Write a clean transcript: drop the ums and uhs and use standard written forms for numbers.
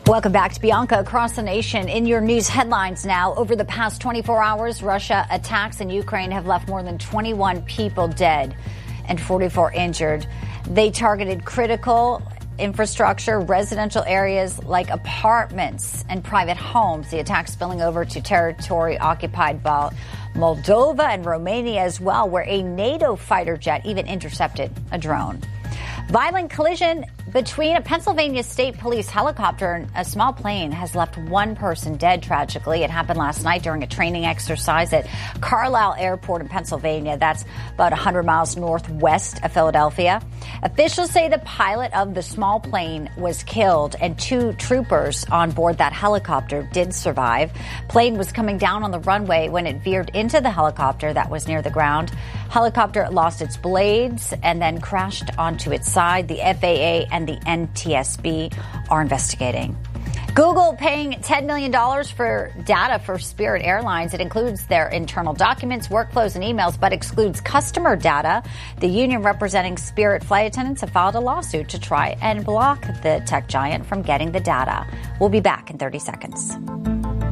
Welcome back to Bianca Across the Nation. In your news headlines now, over the past 24 hours, Russia attacks in Ukraine have left more than 21 people dead and 44 injured. They targeted critical infrastructure, residential areas like apartments and private homes. The attack spilling over to territory occupied by Moldova and Romania as well, where a NATO fighter jet even intercepted a drone. Violent collision between a Pennsylvania State Police helicopter and a small plane has left one person dead, tragically. It happened last night during a training exercise at Carlisle Airport in Pennsylvania. That's about 100 miles northwest of Philadelphia. Officials say the pilot of the small plane was killed and two troopers on board that helicopter did survive. Plane was coming down on the runway when it veered into the helicopter that was near the ground. Helicopter lost its blades and then crashed onto its side. The FAA and the NTSB are investigating. Google paying $10 million for data for Spirit Airlines. It includes their internal documents, workflows, and emails, but excludes customer data. The union representing Spirit flight attendants have filed a lawsuit to try and block the tech giant from getting the data. We'll be back in 30 seconds.